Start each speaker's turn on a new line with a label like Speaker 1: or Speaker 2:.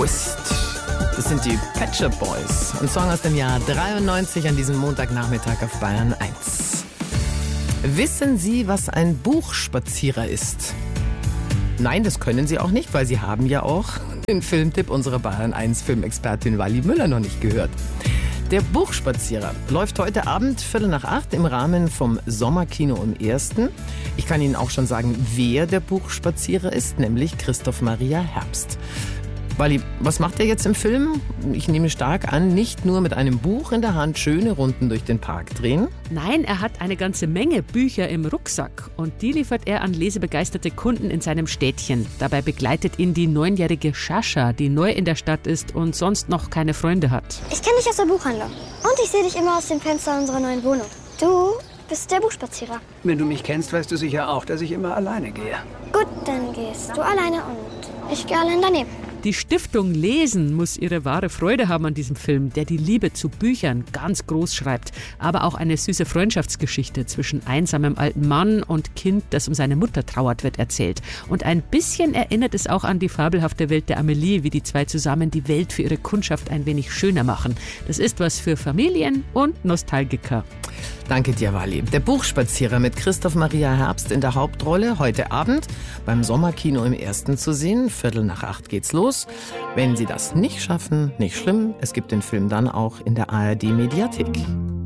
Speaker 1: Twist. Das sind die Pet Shop Boys. Ein Song aus dem Jahr 93 an diesem Montagnachmittag auf Bayern 1. Wissen Sie, was ein Buchspazierer ist? Nein, das können Sie auch nicht, weil Sie haben ja auch den Filmtipp unserer Bayern 1 Filmexpertin Wally Müller noch nicht gehört. Der Buchspazierer läuft heute Abend 7:45 im Rahmen vom Sommerkino im Ersten. Ich kann Ihnen auch schon sagen, wer der Buchspazierer ist, nämlich Christoph Maria Herbst. Wally, was macht er jetzt im Film? Ich nehme stark an, nicht nur mit einem Buch in der Hand schöne Runden durch den Park drehen.
Speaker 2: Nein, er hat eine ganze Menge Bücher im Rucksack und die liefert er an lesebegeisterte Kunden in seinem Städtchen. Dabei begleitet ihn die 9-jährige Sascha, die neu in der Stadt ist und sonst noch keine Freunde hat.
Speaker 3: Ich kenne dich aus der Buchhandlung und ich sehe dich immer aus dem Fenster unserer neuen Wohnung. Du bist der Buchspazierer.
Speaker 4: Wenn du mich kennst, weißt du sicher auch, dass ich immer alleine gehe.
Speaker 3: Gut, dann gehst du alleine und ich gehe allein daneben.
Speaker 2: Die Stiftung Lesen muss ihre wahre Freude haben an diesem Film, der die Liebe zu Büchern ganz groß schreibt. Aber auch eine süße Freundschaftsgeschichte zwischen einsamem alten Mann und Kind, das um seine Mutter trauert, wird erzählt. Und ein bisschen erinnert es auch an die fabelhafte Welt der Amelie, wie die zwei zusammen die Welt für ihre Kundschaft ein wenig schöner machen. Das ist was für Familien und Nostalgiker.
Speaker 1: Danke dir, Wally. Der Buchspazierer mit Christoph Maria Herbst in der Hauptrolle heute Abend beim Sommerkino im Ersten zu sehen. 7:45 geht's los. Wenn Sie das nicht schaffen, nicht schlimm. Es gibt den Film dann auch in der ARD-Mediathek.